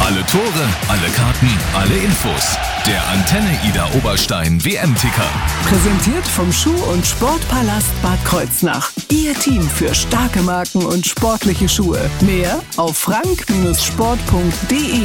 Alle Tore, alle Karten, alle Infos. Der Antenne Ida Oberstein WM-Ticker. Präsentiert vom Schuh- und Sportpalast Bad Kreuznach. Ihr Team für starke Marken und sportliche Schuhe. Mehr auf frank-sport.de.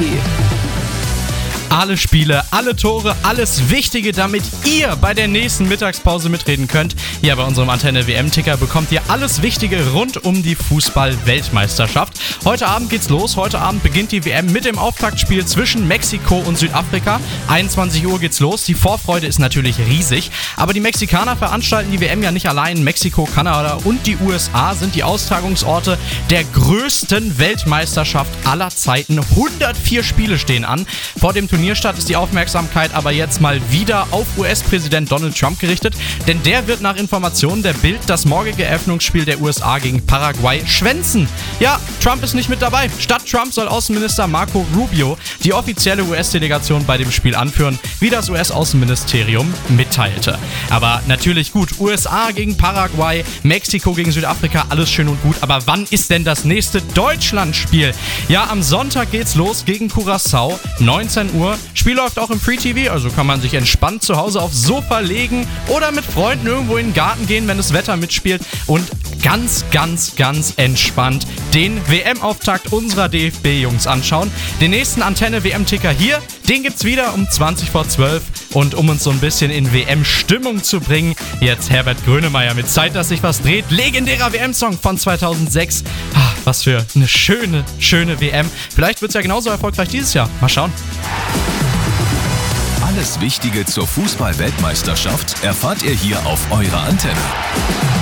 Alle Spiele, alle Tore, alles Wichtige, damit ihr bei der nächsten Mittagspause mitreden könnt. Hier bei unserem Antenne WM-Ticker bekommt ihr alles Wichtige rund um die Fußball-Weltmeisterschaft. Heute Abend geht's los. Heute Abend beginnt die WM mit dem Auftaktspiel zwischen Mexiko und Südafrika. 21 Uhr geht's los. Die Vorfreude ist natürlich riesig. Aber die Mexikaner veranstalten die WM ja nicht allein. Mexiko, Kanada und die USA sind die Austragungsorte der größten Weltmeisterschaft aller Zeiten. 104 Spiele stehen an. Vor dem Turnierstart ist die Aufmerksamkeit aber jetzt mal wieder auf US-Präsident Donald Trump gerichtet, denn der wird nach Informationen der Bild das morgige Eröffnungsspiel der USA gegen Paraguay schwänzen. Ja, Trump ist nicht mit dabei. Statt Trump soll Außenminister Marco Rubio die offizielle US-Delegation bei dem Spiel anführen, wie das US-Außenministerium mitteilte. Aber natürlich gut, USA gegen Paraguay, Mexiko gegen Südafrika, alles schön und gut, aber wann ist denn das nächste Deutschlandspiel? Ja, am Sonntag geht's los gegen Curaçao, 19 Uhr. Spiel läuft auch im Free TV, also kann man sich entspannt zu Hause aufs Sofa legen oder mit Freunden irgendwo in den Garten gehen, wenn das Wetter mitspielt und ganz entspannt den WM-Auftakt unserer DFB-Jungs anschauen. Den nächsten Antenne-WM-Ticker hier, den gibt's wieder um 20:12 und um uns so ein bisschen in WM-Stimmung zu bringen, jetzt Herbert Grönemeyer mit Zeit, dass sich was dreht. Legendärer WM-Song von 2006. Was für eine schöne WM. Vielleicht wird's ja genauso erfolgreich dieses Jahr. Mal schauen. Alles Wichtige zur Fußball-Weltmeisterschaft erfahrt ihr hier auf eurer Antenne.